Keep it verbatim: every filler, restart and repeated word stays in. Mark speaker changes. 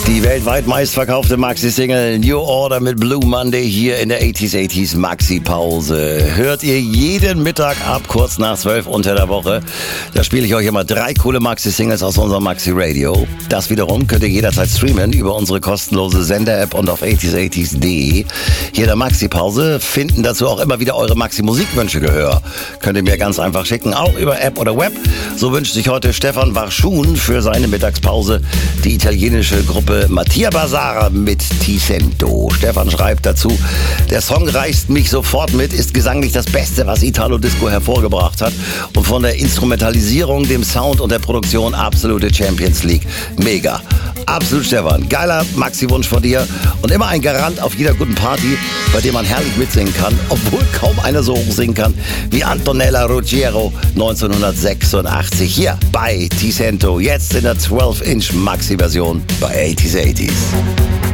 Speaker 1: Die weltweit meistverkaufte Maxi-Single New Order mit Blue Monday hier in der achtziger achtziger Maxi-Pause. Hört ihr jeden Mittag ab kurz nach zwölf unter der Woche. Da spiele ich euch immer drei coole Maxi-Singles aus unserem Maxi-Radio. Das wiederum könnt ihr jederzeit streamen über unsere kostenlose Sender-App und auf achtziger achtziger punkt de. Hier in der Maxi-Pause finden dazu auch immer wieder eure Maxi-Musikwünsche Gehör. Könnt ihr mir ganz einfach schicken, auch über App oder Web. So wünscht sich heute Stefan Warschun für seine Mittagspause die italienische Gruppe Mattia Basara mit Ticento. Stefan schreibt dazu, der Song reißt mich sofort mit, ist gesanglich das Beste, was Italo Disco hervorgebracht hat und von der Instrumentalisierung, dem Sound und der Produktion absolute Champions League. Mega. Absolut, Stefan. Geiler Maxi-Wunsch von dir und immer ein Garant auf jeder guten Party, bei dem man herrlich mitsingen kann, obwohl kaum einer so hoch singen kann wie Antonella Ruggiero neunzehnhundertsechsundachtzig hier bei Ticento, jetzt in der zwölf Inch Maxi-Version bei achtziger achtziger.